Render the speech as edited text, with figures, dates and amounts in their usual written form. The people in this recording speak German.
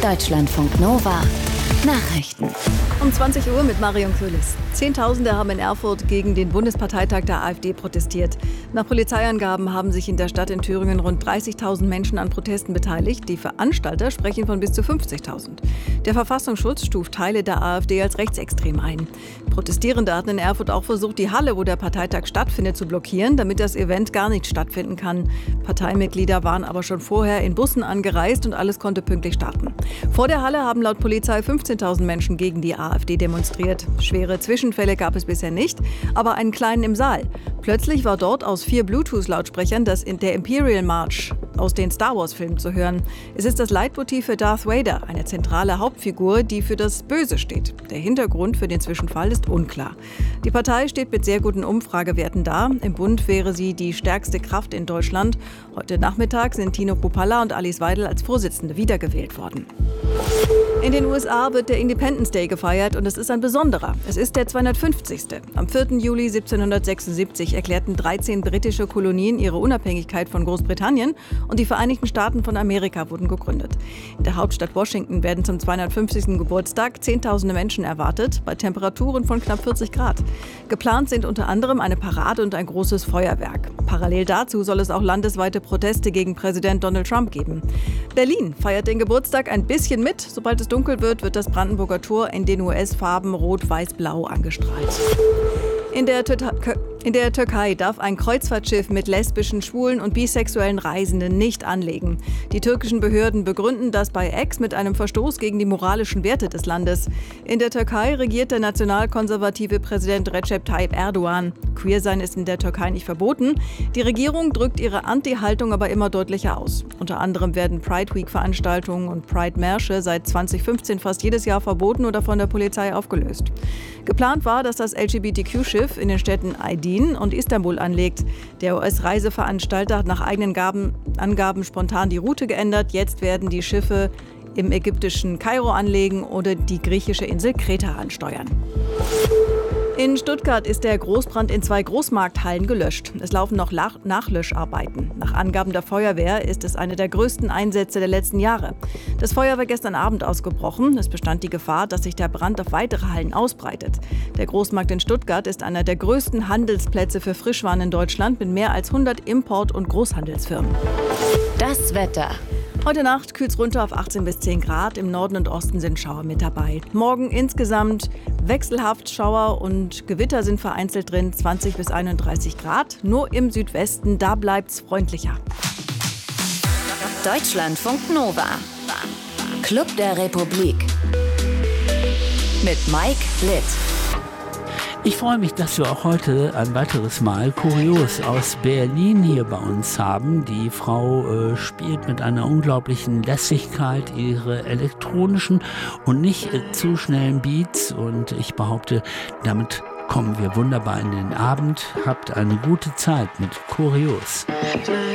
Deutschlandfunk Nova Nachrichten. Um 20 Uhr mit Marion Köhlis. Zehntausende haben in Erfurt gegen den Bundesparteitag der AfD protestiert. Nach Polizeiangaben haben sich in der Stadt in Thüringen rund 30.000 Menschen an Protesten beteiligt. Die Veranstalter sprechen von bis zu 50.000. Der Verfassungsschutz stuft Teile der AfD als rechtsextrem ein. Protestierende hatten in Erfurt auch versucht, die Halle, wo der Parteitag stattfindet, zu blockieren, damit das Event gar nicht stattfinden kann. Parteimitglieder waren aber schon vorher in Bussen angereist und alles konnte pünktlich starten. Vor der Halle haben laut Polizei 15.000 Menschen gegen die AfD demonstriert. Schwere Zwischenfälle gab es bisher nicht, aber einen kleinen im Saal. Plötzlich war dort aus 4 Bluetooth-Lautsprechern der Imperial March aus den Star Wars-Filmen zu hören. Es ist das Leitmotiv für Darth Vader, eine zentrale Hauptfigur, die für das Böse steht. Der Hintergrund für den Zwischenfall ist unklar. Die Partei steht mit sehr guten Umfragewerten da. Im Bund wäre sie die stärkste Kraft in Deutschland. Heute Nachmittag sind Tino Kruppalla und Alice Weidel als Vorsitzende wiedergewählt worden. In den USA wird der Independence Day gefeiert und es ist ein besonderer. Es ist der 250. Am 4. Juli 1776 erklärten 13 britische Kolonien ihre Unabhängigkeit von Großbritannien und die Vereinigten Staaten von Amerika wurden gegründet. In der Hauptstadt Washington werden zum 250. Geburtstag Zehntausende Menschen erwartet, bei Temperaturen von knapp 40 Grad. Geplant sind unter anderem eine Parade und ein großes Feuerwerk. Parallel dazu soll es auch landesweite Proteste gegen Präsident Donald Trump geben. Berlin feiert den Geburtstag ein bisschen mit. Sobald es dunkel wird das Brandenburger Tor in den US-Farben Rot-Weiß-Blau angestrahlt. In der Türkei darf ein Kreuzfahrtschiff mit lesbischen, schwulen und bisexuellen Reisenden nicht anlegen. Die türkischen Behörden begründen das bei X mit einem Verstoß gegen die moralischen Werte des Landes. In der Türkei regiert der nationalkonservative Präsident Recep Tayyip Erdogan. Queersein ist in der Türkei nicht verboten. Die Regierung drückt ihre Anti-Haltung aber immer deutlicher aus. Unter anderem werden Pride Week-Veranstaltungen und Pride-Märsche seit 2015 fast jedes Jahr verboten oder von der Polizei aufgelöst. Geplant war, dass das LGBTQ-Schiff in den Städten Aydin und Istanbul anlegt. Der US-Reiseveranstalter hat nach eigenen Angaben spontan die Route geändert. Jetzt werden die Schiffe im ägyptischen Kairo anlegen oder die griechische Insel Kreta ansteuern. In Stuttgart ist der Großbrand in 2 Großmarkthallen gelöscht. Es laufen noch Nachlöscharbeiten. Nach Angaben der Feuerwehr ist es eine der größten Einsätze der letzten Jahre. Das Feuer war gestern Abend ausgebrochen. Es bestand die Gefahr, dass sich der Brand auf weitere Hallen ausbreitet. Der Großmarkt in Stuttgart ist einer der größten Handelsplätze für Frischwaren in Deutschland mit mehr als 100 Import- und Großhandelsfirmen. Das Wetter. Heute Nacht kühlt es runter auf 18 bis 10 Grad. Im Norden und Osten sind Schauer mit dabei. Morgen insgesamt wechselhaft Schauer und Gewitter sind vereinzelt drin, 20 bis 31 Grad. Nur im Südwesten, da bleibt's freundlicher. Deutschlandfunk Nova. Club der Republik. Mit Mike Litt. Ich freue mich, dass wir auch heute ein weiteres Mal Kurios aus Berlin hier bei uns haben. Die Frau spielt mit einer unglaublichen Lässigkeit ihre elektronischen und nicht zu schnellen Beats. Und ich behaupte, damit kommen wir wunderbar in den Abend. Habt eine gute Zeit mit Kurios.